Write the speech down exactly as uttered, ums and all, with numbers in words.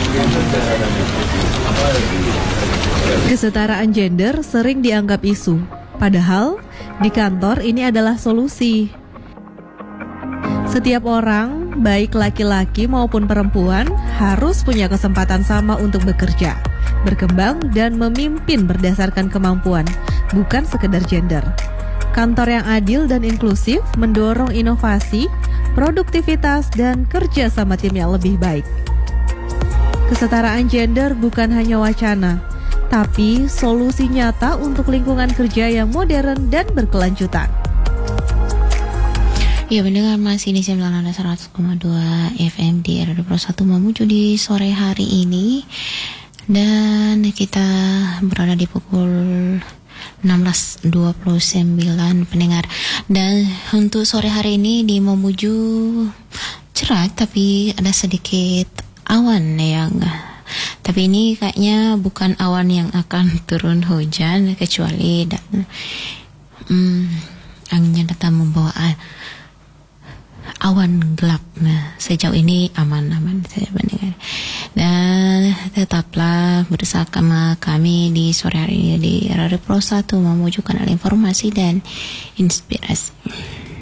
Kesetaraan gender sering dianggap isu, padahal di kantor ini adalah solusi. Setiap orang, baik laki-laki maupun perempuan, harus punya kesempatan sama untuk bekerja, berkembang, dan memimpin berdasarkan kemampuan, bukan sekedar gender. Kantor yang adil dan inklusif mendorong inovasi, produktivitas, dan kerja sama tim yang lebih baik. Kesetaraan gender bukan hanya wacana, tapi solusi nyata untuk lingkungan kerja yang modern dan berkelanjutan. Ya, mendengar masih di sembilan puluh seratus koma dua F M di Radio Pro satu Mamuju di sore hari ini. Dan kita berada di pukul enam belas dua puluh sembilan pendengar. Dan untuk sore hari ini di Mamuju cerah, tapi ada sedikit awan yang, tapi ini kayaknya bukan awan yang akan turun hujan, kecuali dan hmm, anginnya datang membawa awan gelap. Nah, sejauh ini aman-aman saja pendengar. Dan tetaplah bersama kami di sore hari ini di Radio Pro satu Mamuju, kanal informasi dan inspirasi.